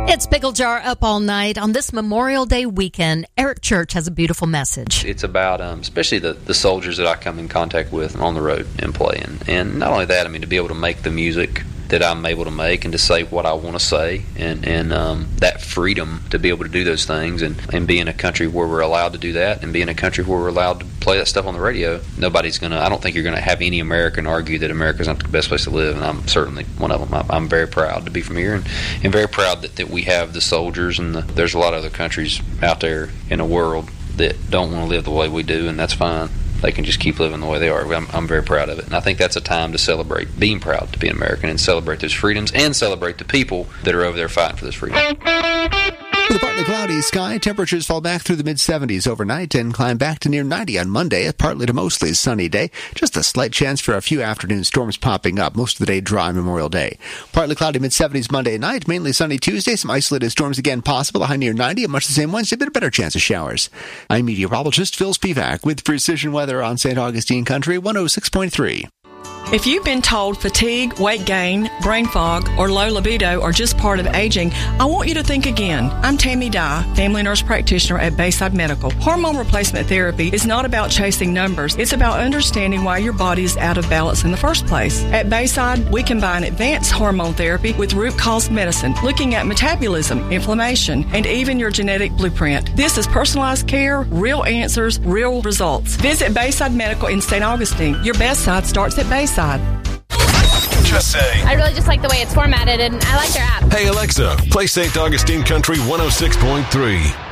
It's Pickle Jar Up All Night. On this Memorial Day weekend, Eric Church has a beautiful message. It's about especially the soldiers that I come in contact with on the road and playing. And not only that, I mean, to be able to make the music that I'm able to make and to say what I want to say, and that freedom to be able to do those things, and be in a country where we're allowed to do that, and be in a country where we're allowed to play that stuff on the radio. I don't think you're going to have any American argue that America's not the best place to live, and I'm certainly one of them. I'm very proud to be from here, and very proud that we have the soldiers, and there's a lot of other countries out there in the world that don't want to live the way we do, and that's fine. They can just keep living the way they are. I'm very proud of it. And I think that's a time to celebrate being proud to be an American and celebrate those freedoms and celebrate the people that are over there fighting for those freedoms. With a partly cloudy sky, temperatures fall back through the mid-70s overnight and climb back to near 90 on Monday, a partly to mostly sunny day. Just a slight chance for a few afternoon storms popping up. Most of the day dry Memorial Day. Partly cloudy mid-70s Monday night, mainly sunny Tuesday. Some isolated storms again possible, a high near 90, and much the same Wednesday, but a better chance of showers. I'm meteorologist Phil Spivak with Precision Weather on St. Augustine Country 106.3. If you've been told fatigue, weight gain, brain fog, or low libido are just part of aging, I want you to think again. I'm Tammy Dye, family nurse practitioner at Bayside Medical. Hormone replacement therapy is not about chasing numbers. It's about understanding why your body is out of balance in the first place. At Bayside, we combine advanced hormone therapy with root cause medicine, looking at metabolism, inflammation, and even your genetic blueprint. This is personalized care, real answers, real results. Visit Bayside Medical in St. Augustine. Your best side starts at Bayside. Just say. I really just like the way it's formatted, and I like their app. Hey, Alexa, play St. Augustine Country 106.3.